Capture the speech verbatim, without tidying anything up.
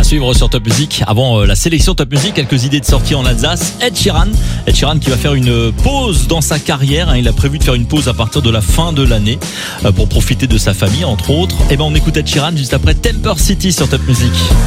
suivre sur Top Music. Avant euh, la sélection Top Music, quelques idées de sortie en Alsace. Ed Sheeran, Ed Sheeran qui va faire une pause dans sa carrière. Il a prévu de faire une pause à partir de la fin de l'année euh, pour profiter de sa famille, entre autres. Et ben on écoute Ed Sheeran juste après Temper City sur Top Music.